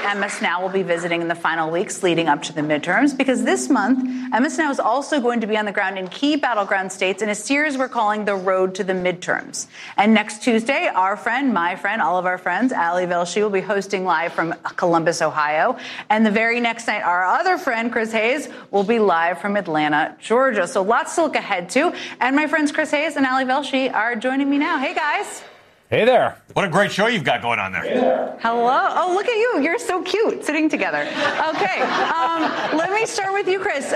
Emma Snow will be visiting in the final weeks leading up to the midterms, because this month, Emma Snow is also going to be on the ground in key battleground states in a series we're calling The Road to the Midterms. And next Tuesday, our friend, my friend, all of our friends, Ali Velshi will be hosting live from Columbus, Ohio. And the very next night, our other friend, Chris Hayes, will be live from Atlanta, Georgia. So lots to look ahead to. And my friends Chris Hayes and Ali Velshi are joining me now. Hey, guys. Hey there. What a great show you've got going on there. Hello. Oh, look at you. You're so cute sitting together. Okay. Let me start with you, Chris.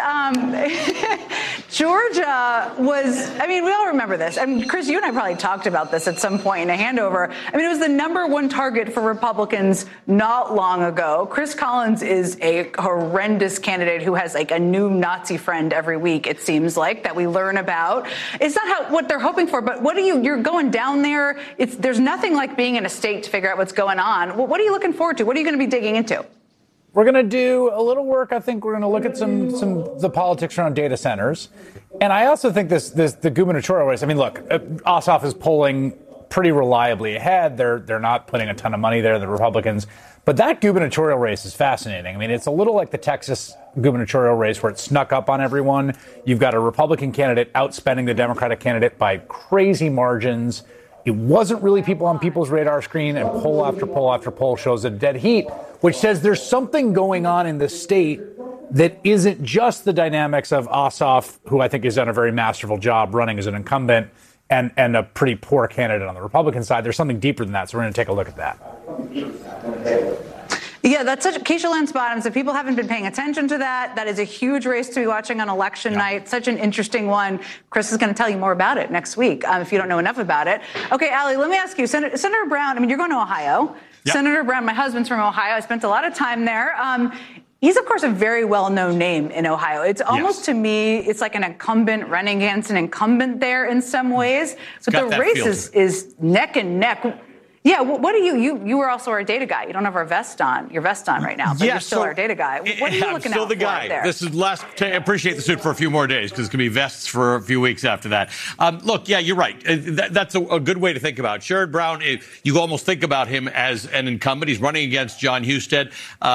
Georgia was, I mean, we all remember this. And Chris, you and I probably talked about this at some point in a handover. I mean, it was the number one target for Republicans not long ago. Chris Collins is a horrendous candidate who has like a new Nazi friend every week, it seems like, that we learn about. It's not what they're hoping for, but you're going down there. There's nothing like being in a state to figure out what's going on. What are you looking forward to? What are you going to be digging into? We're going to do a little work. I think we're going to look at some the politics around data centers. And I also think the gubernatorial race. I mean, look, Ossoff is polling pretty reliably ahead. They're not putting a ton of money there, the Republicans. But that gubernatorial race is fascinating. I mean, it's a little like the Texas gubernatorial race where it snuck up on everyone. You've got a Republican candidate outspending the Democratic candidate by crazy margins. It wasn't really people on people's radar screen, and poll after poll after poll shows a dead heat, which says there's something going on in the state that isn't just the dynamics of Ossoff, who I think has done a very masterful job running as an incumbent, and a pretty poor candidate on the Republican side. There's something deeper than that, so we're going to take a look at that. Yeah, that's such Keisha Lance Bottoms. If people haven't been paying attention to that is a huge race to be watching on election night. Such an interesting one. Chris is going to tell you more about it next week if you don't know enough about it. Okay, Ali, let me ask you, Senator Brown, I mean, you're going to Ohio. Yep. Senator Brown, my husband's from Ohio. I spent a lot of time there. He's, of course, a very well-known name in Ohio. It's almost, to me, it's like an incumbent running against an incumbent there in some ways. So the race is neck and neck. Yeah, what do you were also our data guy. You don't have your vest on right now, but you're still our data guy. What are you looking still out the for guy. there? This is appreciate the suit for a few more days because it's going to be vests for a few weeks after that. Look, yeah, you're right. That's a good way to think about it. Sherrod Brown, you almost think about him as an incumbent. He's running against John Husted.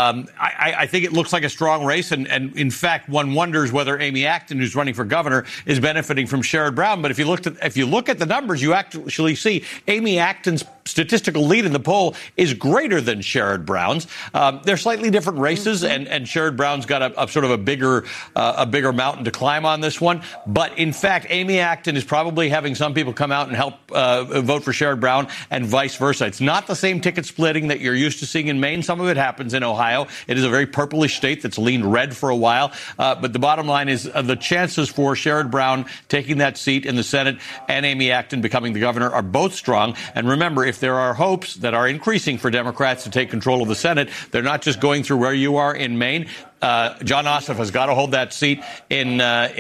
I think it looks like a strong race, and in fact, one wonders whether Amy Acton, who's running for governor, is benefiting from Sherrod Brown. But if you look at the numbers, you actually see Amy Acton's statistical lead in the poll is greater than Sherrod Brown's. They're slightly different races, and Sherrod Brown's got a sort of a bigger mountain to climb on this one. But in fact, Amy Acton is probably having some people come out and help vote for Sherrod Brown, and vice versa. It's not the same ticket splitting that you're used to seeing in Maine. Some of it happens in Ohio. It is a very purplish state that's leaned red for a while. But the bottom line is the chances for Sherrod Brown taking that seat in the Senate and Amy Acton becoming the governor are both strong. And remember, if there are hopes that are increasing for Democrats to take control of the Senate, they're not just going through where you are in Maine. John Ossoff has got to hold that seat in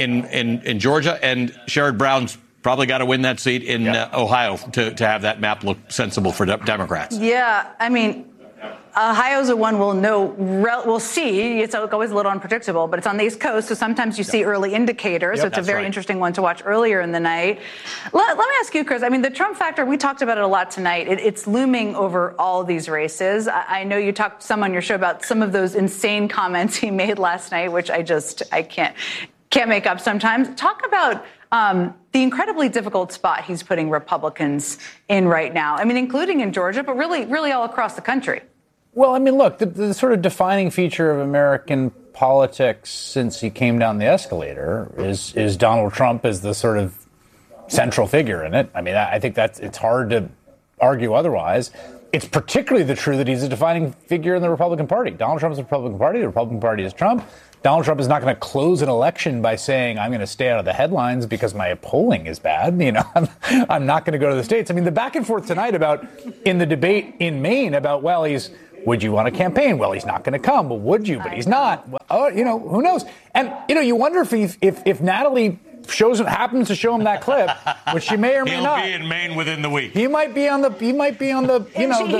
Georgia, and Sherrod Brown's probably got to win that seat in Ohio to have that map look sensible for Democrats. Yeah, I mean, Ohio's the one we'll see. It's always a little unpredictable, but it's on the East Coast, so sometimes you see early indicators. So it's a very interesting one to watch earlier in the night. Let me ask you, Chris, I mean, the Trump factor, we talked about it a lot tonight. It's looming over all these races. I know you talked some on your show about some of those insane comments he made last night, which I can't make up sometimes. Talk about the incredibly difficult spot he's putting Republicans in right now. I mean, including in Georgia, but really all across the country. Well, I mean, look, the sort of defining feature of American politics since he came down the escalator is Donald Trump as the sort of central figure in it. I mean, I think it's hard to argue otherwise. It's particularly true that he's a defining figure in the Republican Party. Donald Trump is the Republican Party. The Republican Party is Trump. Donald Trump is not going to close an election by saying, I'm going to stay out of the headlines because my polling is bad. You know, I'm not going to go to the states. I mean, the back and forth tonight in the debate in Maine about, would you want to campaign? Well, he's not going to come. Well, would you? But he's not. Well, who knows? And, you wonder if Natalie happens to show him that clip, which she may or may not. He'll be in Maine within the week. He might be on the he may be looking at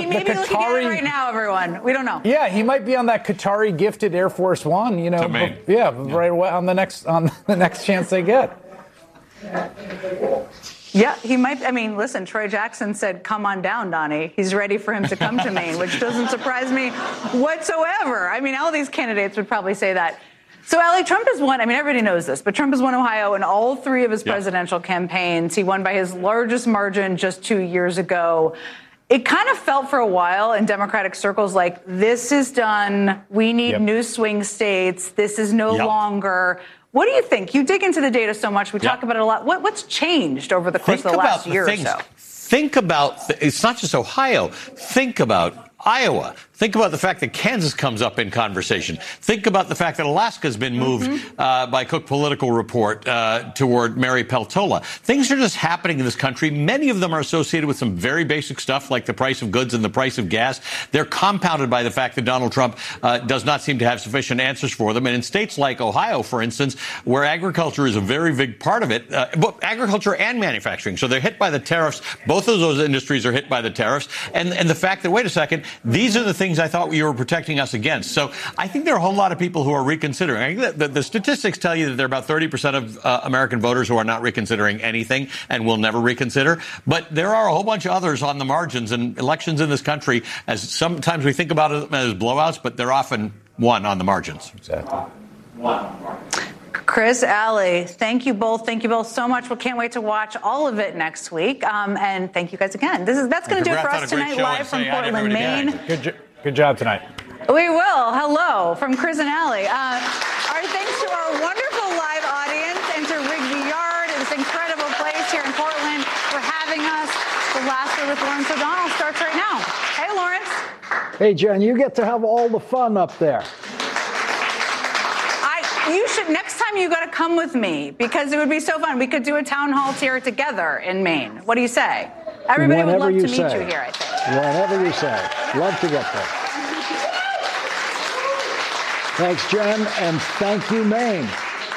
it right now, everyone. We don't know. Yeah, he might be on that Qatari gifted Air Force One, to Maine. Right away on the next chance they get. Yeah, he might. I mean, listen, Troy Jackson said, come on down, Donnie. He's ready for him to come to Maine, which doesn't surprise me whatsoever. I mean, all these candidates would probably say that. So, Allie, Trump has won. I mean, everybody knows this, but Trump has won Ohio in all three of his presidential campaigns. He won by his largest margin just 2 years ago. It kind of felt for a while in Democratic circles like this is done. We need new swing states. This is no longer. What do you think? You dig into the data so much. We talk about it a lot. What's changed over the course of the last year or so? Think about, it's not just Ohio. Think about Iowa. Think about the fact that Kansas comes up in conversation. Think about the fact that Alaska's been moved by Cook Political Report toward Mary Peltola. Things are just happening in this country. Many of them are associated with some very basic stuff like the price of goods and the price of gas. They're compounded by the fact that Donald Trump does not seem to have sufficient answers for them. And in states like Ohio, for instance, where agriculture is a very big part of it, agriculture and manufacturing. So they're hit by the tariffs. Both of those industries are hit by the tariffs. And the fact that, wait a second, these are the things I thought you were protecting us against. So I think there are a whole lot of people who are reconsidering. I think the statistics tell you that there are about 30% of American voters who are not reconsidering anything and will never reconsider. But there are a whole bunch of others on the margins, and elections in this country, as sometimes we think about it as blowouts, but they're often won on the margins. Exactly. Chris, Allie, thank you both. Thank you both so much. We can't wait to watch all of it next week. And thank you guys again. That's going to do it for us tonight, live from Portland, Maine. Good job tonight. We will. Hello from Chris and Allie. Our thanks to our wonderful live audience and to Rigby Yard, this incredible place here in Portland, for having us. The Last Word with Lawrence O'Donnell starts right now. Hey, Lawrence. Hey, Jen, you get to have all the fun up there. You should, next time you got to come with me because it would be so fun. We could do a town hall here together in Maine. What do you say? Everybody would love to meet you here, I think. Whenever you say. Love to get there. Thanks, Jen, and thank you, Maine.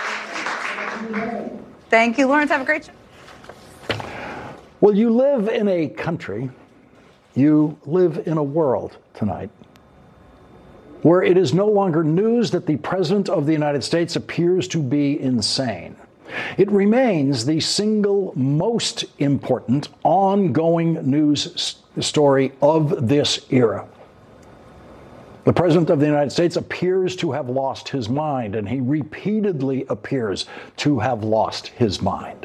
Thank you, Lawrence. Have a great show. Well, you live in a country, you live in a world tonight where it is no longer news that the President of the United States appears to be insane. It remains the single most important ongoing news story of this era. The President of the United States appears to have lost his mind, and he repeatedly appears to have lost his mind.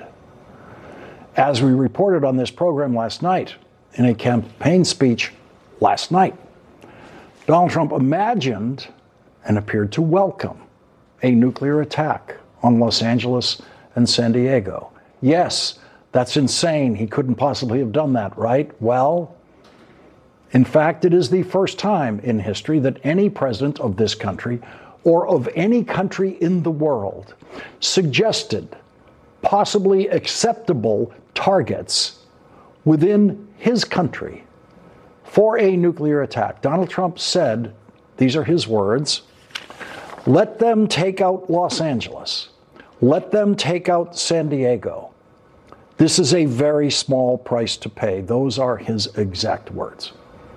As we reported on this program last night, in a campaign speech last night, Donald Trump imagined and appeared to welcome a nuclear attack on Los Angeles and San Diego. Yes, that's insane. He couldn't possibly have done that, right? Well, in fact, it is the first time in history that any president of this country or of any country in the world suggested possibly acceptable targets within his country for a nuclear attack. Donald Trump said, these are his words, let them take out Los Angeles. Let them take out San Diego. This is a very small price to pay. Those are his exact words.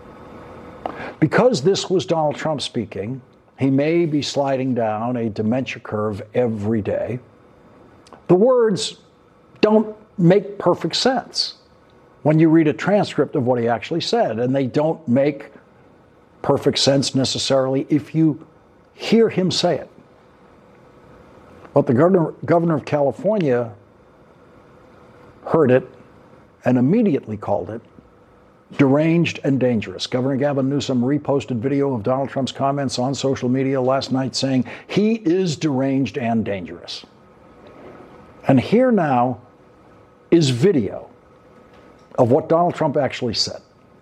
Because this was Donald Trump speaking, he may be sliding down a dementia curve every day. The words don't make perfect sense when you read a transcript of what he actually said, and they don't make perfect sense necessarily if you hear him say it. But the governor of California heard it and immediately called it deranged and dangerous. Governor Gavin Newsom reposted video of Donald Trump's comments on social media last night saying he is deranged and dangerous. And here now is video of what Donald Trump actually said.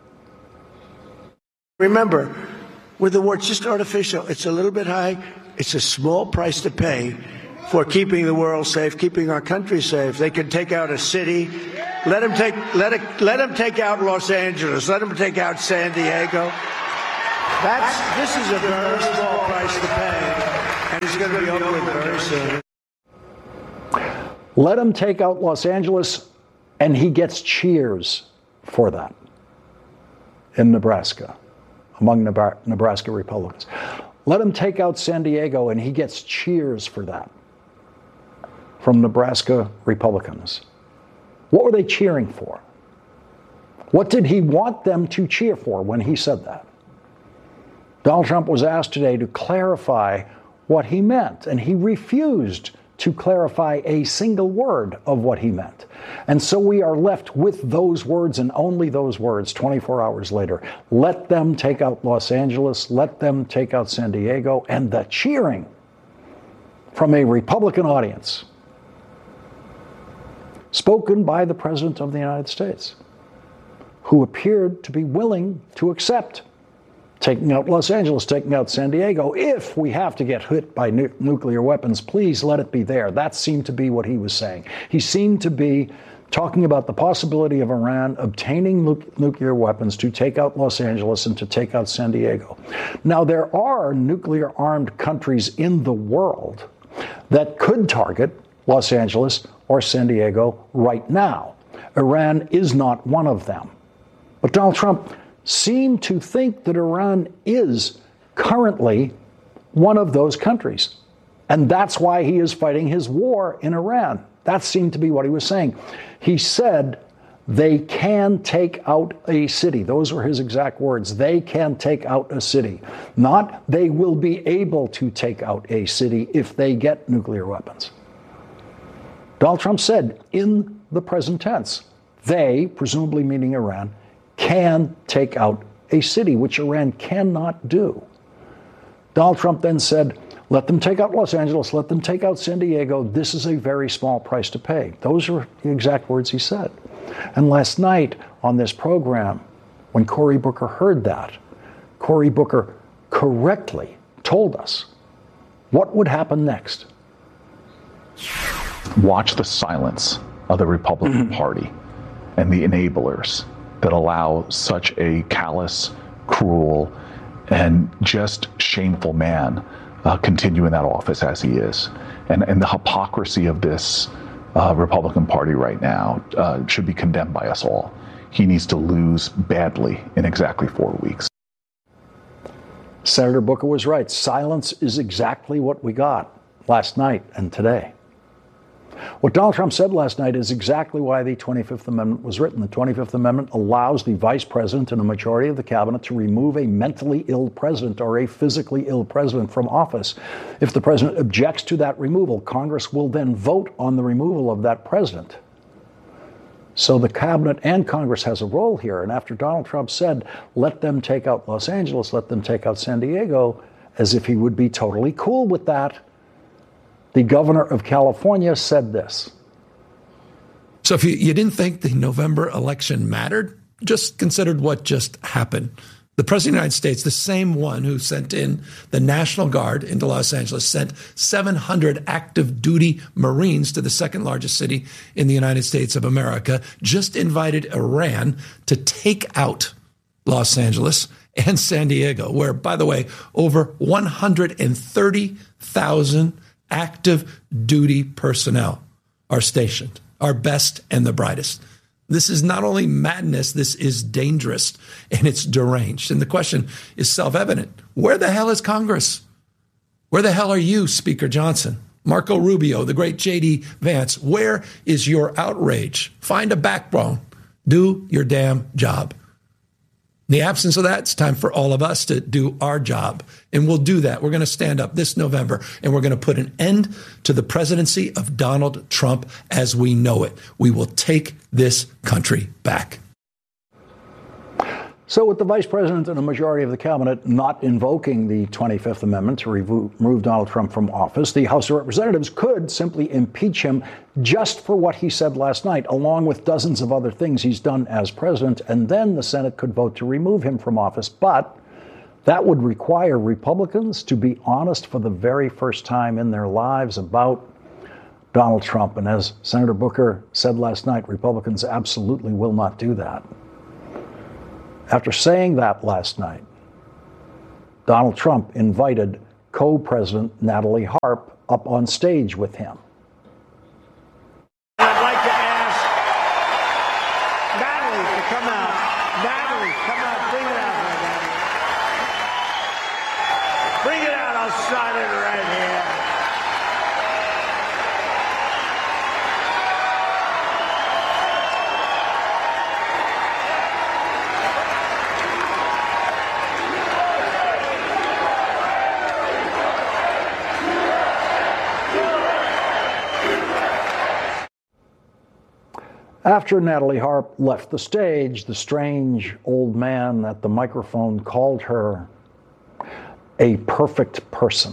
Remember, with the war, it's just artificial. It's a little bit high. It's a small price to pay for keeping the world safe, keeping our country safe. They can take out a city. Let them take out Los Angeles. Let them take out San Diego. This is a very small price to pay, and it's going to be over with very soon. Let him take out Los Angeles, and he gets cheers for that in Nebraska, among Nebraska Republicans. Let him take out San Diego, and he gets cheers for that from Nebraska Republicans. What were they cheering for? What did he want them to cheer for when he said that? Donald Trump was asked today to clarify what he meant, and he refused to clarify a single word of what he meant. And so we are left with those words and only those words 24 hours later. Let them take out Los Angeles, let them take out San Diego, and the cheering from a Republican audience, spoken by the President of the United States, who appeared to be willing to accept taking out Los Angeles, taking out San Diego. If we have to get hit by nuclear weapons, please let it be there. That seemed to be what he was saying. He seemed to be talking about the possibility of Iran obtaining nuclear weapons to take out Los Angeles and to take out San Diego. Now, there are nuclear-armed countries in the world that could target Los Angeles or San Diego right now. Iran is not one of them. But Donald Trump seemed to think that Iran is currently one of those countries. And that's why he is fighting his war in Iran. That seemed to be what he was saying. He said they can take out a city. Those were his exact words. They can take out a city. Not they will be able to take out a city if they get nuclear weapons. Donald Trump said in the present tense, they, presumably meaning Iran, can take out a city, which Iran cannot do. Donald Trump then said, let them take out Los Angeles, let them take out San Diego. This is a very small price to pay. Those are the exact words he said. And last night on this program, when Cory Booker heard that, Cory Booker correctly told us what would happen next. Watch the silence of the Republican Party and the enablers that allow such a callous, cruel, and just shameful man continue in that office as he is. And the hypocrisy of this Republican Party right now should be condemned by us all. He needs to lose badly in exactly 4 weeks. Senator Booker was right. Silence is exactly what we got last night and today. What Donald Trump said last night is exactly why the 25th Amendment was written. The 25th Amendment allows the vice president and a majority of the cabinet to remove a mentally ill president or a physically ill president from office. If the president objects to that removal, Congress will then vote on the removal of that president. So the cabinet and Congress has a role here. And after Donald Trump said, let them take out Los Angeles, let them take out San Diego, as if he would be totally cool with that, the governor of California said this. So if you didn't think the November election mattered, just considered what just happened. The President of the United States, the same one who sent in the National Guard into Los Angeles, sent 700 active duty Marines to the second largest city in the United States of America, just invited Iran to take out Los Angeles and San Diego, where, by the way, over 130,000 active duty personnel are stationed, our best and the brightest. This is not only madness, this is dangerous and it's deranged. And the question is self-evident. Where the hell is Congress? Where the hell are you, Speaker Johnson? Marco Rubio, the great J.D. Vance, where is your outrage? Find a backbone. Do your damn job. In the absence of that, it's time for all of us to do our job. And we'll do that. We're going to stand up this November and we're going to put an end to the presidency of Donald Trump as we know it. We will take this country back. So with the vice president and a majority of the cabinet not invoking the 25th Amendment to remove Donald Trump from office, the House of Representatives could simply impeach him just for what he said last night, along with dozens of other things he's done as president, and then the Senate could vote to remove him from office. But that would require Republicans to be honest for the very first time in their lives about Donald Trump. And as Senator Booker said last night, Republicans absolutely will not do that. After saying that last night, Donald Trump invited co-president Natalie Harp up on stage with him. I'd like to ask Natalie to come out. Natalie, come out. Bring it out here, Natalie. Bring it out. I'll sign it right here. After Natalie Harp left the stage, the strange old man at the microphone called her a perfect person.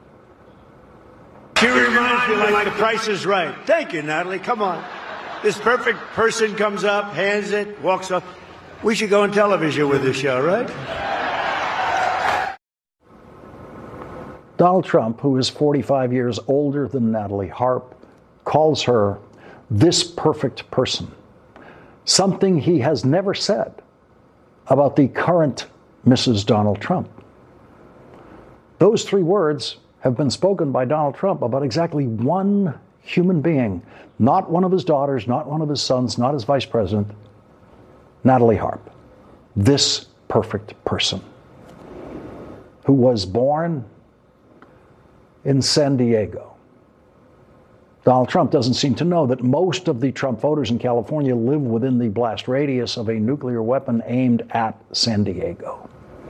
She reminds me like The Price is Right. Thank you, Natalie. Come on. This perfect person comes up, hands it, walks off. We should go on television with this show, right? Donald Trump, who is 45 years older than Natalie Harp, calls her this perfect person, something he has never said about the current Mrs. Donald Trump. Those three words have been spoken by Donald Trump about exactly one human being, not one of his daughters, not one of his sons, not his vice president, Natalie Harp, this perfect person, who was born in San Diego. Donald Trump doesn't seem to know that most of the Trump voters in California live within the blast radius of a nuclear weapon aimed at San Diego.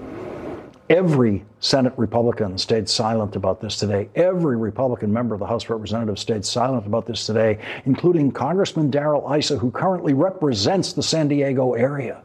Every Senate Republican stayed silent about this today. Every Republican member of the House of Representatives stayed silent about this today, including Congressman Darrell Issa, who currently represents the San Diego area.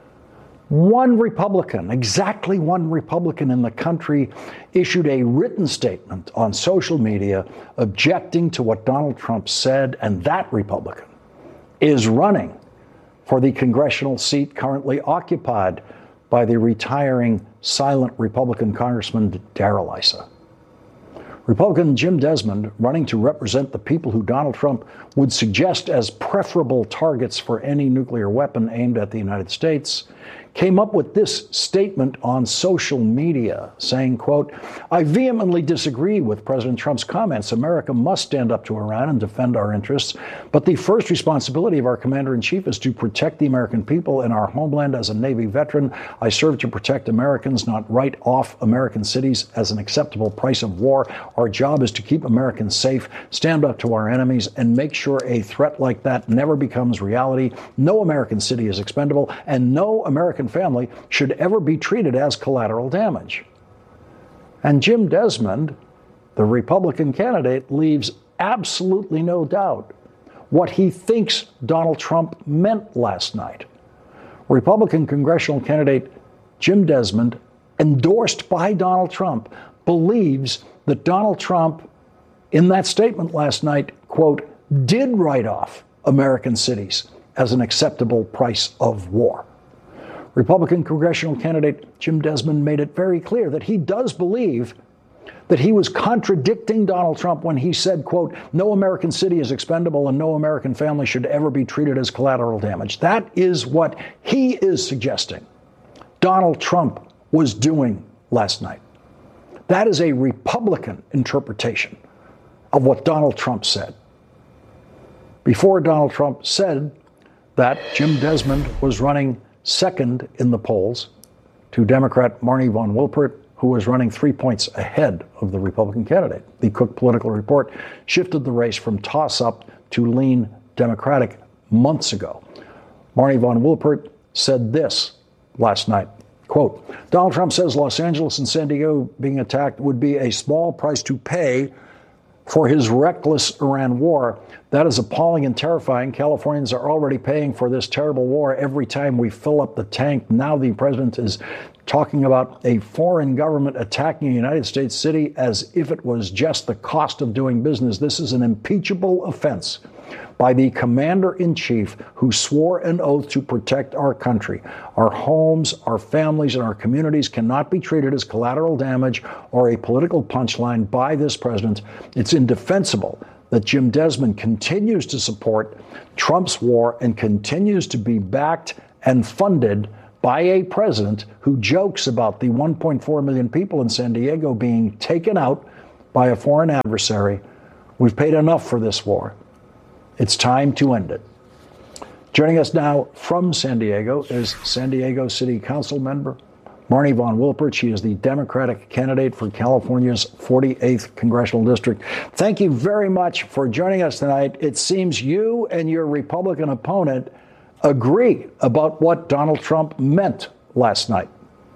One Republican, exactly one Republican in the country, issued a written statement on social media objecting to what Donald Trump said, and that Republican is running for the congressional seat currently occupied by the retiring silent Republican Congressman Darrell Issa. Republican Jim Desmond, running to represent the people who Donald Trump would suggest as preferable targets for any nuclear weapon aimed at the United States, came up with this statement on social media saying, quote, "I vehemently disagree with President Trump's comments. America must stand up to Iran and defend our interests. But the first responsibility of our commander-in-chief is to protect the American people and our homeland. As a Navy veteran, I serve to protect Americans, not write off American cities as an acceptable price of war. Our job is to keep Americans safe, stand up to our enemies, and make sure a threat like that never becomes reality. No American city is expendable, and no American family should ever be treated as collateral damage." And Jim Desmond, the Republican candidate, leaves absolutely no doubt what he thinks Donald Trump meant last night. Republican congressional candidate Jim Desmond, endorsed by Donald Trump, believes that Donald Trump, in that statement last night, quote, did write off American cities as an acceptable price of war. Republican congressional candidate Jim Desmond made it very clear that he does believe that he was contradicting Donald Trump when he said, quote, "No American city is expendable and no American family should ever be treated as collateral damage." That is what he is suggesting Donald Trump was doing last night. That is a Republican interpretation of what Donald Trump said. Before Donald Trump said that, Jim Desmond was running second in the polls to Democrat Marnie von Wilpert, who was running 3 points ahead of the Republican candidate. The Cook Political Report shifted the race from toss-up to lean Democratic months ago. Marnie von Wilpert said this last night, quote, "Donald Trump says Los Angeles and San Diego being attacked would be a small price to pay for his reckless Iran war. That is appalling and terrifying. Californians are already paying for this terrible war every time we fill up the tank. Now the president is talking about a foreign government attacking a United States city as if it was just the cost of doing business. This is an impeachable offense by the commander-in-chief who swore an oath to protect our country. Our homes, our families, and our communities cannot be treated as collateral damage or a political punchline by this president. It's indefensible that Jim Desmond continues to support Trump's war and continues to be backed and funded by a president who jokes about the 1.4 million people in San Diego being taken out by a foreign adversary. We've paid enough for this war. It's time to end it." Joining us now from San Diego is San Diego City Council member Marnie von Wilpert. She is the Democratic candidate for California's 48th Congressional District. Thank you very much for joining us tonight. It seems you and your Republican opponent agree about what Donald Trump meant last night.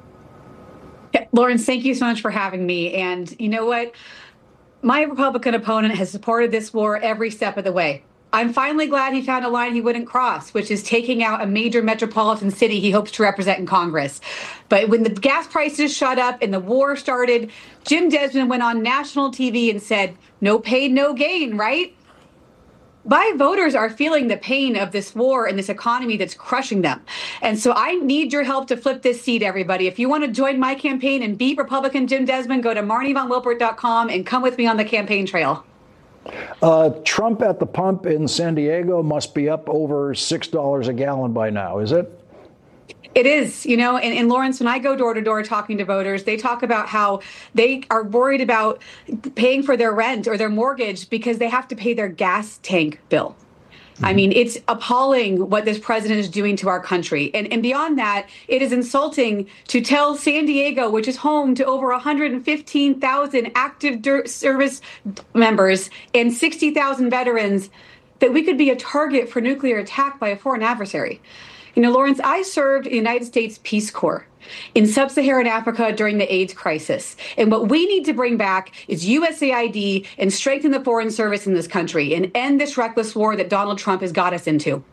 Yeah, Lawrence, thank you so much for having me. And you know what? My Republican opponent has supported this war every step of the way. I'm finally glad he found a line he wouldn't cross, which is taking out a major metropolitan city he hopes to represent in Congress. But when the gas prices shot up and the war started, Jim Desmond went on national TV and said, no pain, no gain, right? My voters are feeling the pain of this war and this economy that's crushing them. And so I need your help to flip this seat, everybody. If you want to join my campaign and beat Republican Jim Desmond, go to MarnieVonWilpert.com and come with me on the campaign trail. Trump at the pump in San Diego must be up over $6 a gallon by now, is it? It is, and Lawrence, when I go door to door talking to voters, they talk about how they are worried about paying for their rent or their mortgage because they have to pay their gas tank bill. I mean, it's appalling what this president is doing to our country. And beyond that, it is insulting to tell San Diego, which is home to over 115,000 active service members and 60,000 veterans, that we could be a target for nuclear attack by a foreign adversary. Lawrence, I served in the United States Peace Corps in sub-Saharan Africa during the AIDS crisis. And what we need to bring back is USAID and strengthen the foreign service in this country and end this reckless war that Donald Trump has got us into.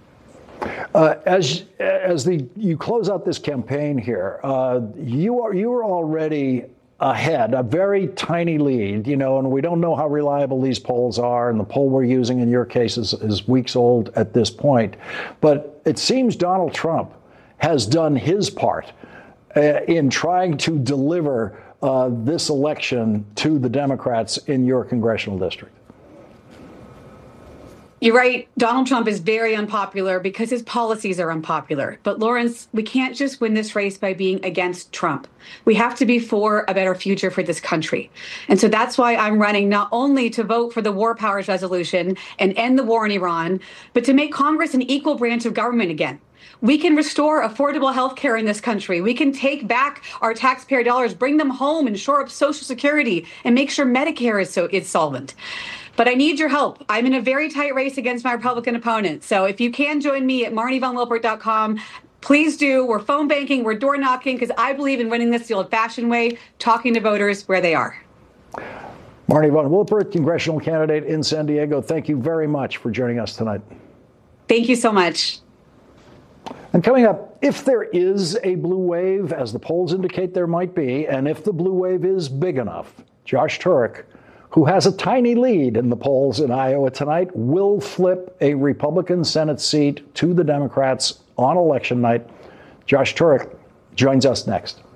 As you close out this campaign here, you are already ahead, a very tiny lead, and we don't know how reliable these polls are, and the poll we're using in your case is weeks old at this point. But it seems Donald Trump has done his part in trying to deliver this election to the Democrats in your congressional district. You're right. Donald Trump is very unpopular because his policies are unpopular. But Lawrence, we can't just win this race by being against Trump. We have to be for a better future for this country. And so that's why I'm running not only to vote for the War Powers Resolution and end the war in Iran, but to make Congress an equal branch of government again. We can restore affordable health care in this country. We can take back our taxpayer dollars, bring them home, and shore up Social Security and make sure Medicare is solvent. But I need your help. I'm in a very tight race against my Republican opponent. So if you can join me at MarnieVonWilpert.com, please do. We're phone banking, we're door knocking, because I believe in winning this the old-fashioned way, talking to voters where they are. Marnie Von Wilpert, congressional candidate in San Diego, thank you very much for joining us tonight. Thank you so much. And coming up, if there is a blue wave, as the polls indicate there might be, and if the blue wave is big enough, Josh Turek, who has a tiny lead in the polls in Iowa tonight, will flip a Republican Senate seat to the Democrats on election night. Josh Turek joins us next.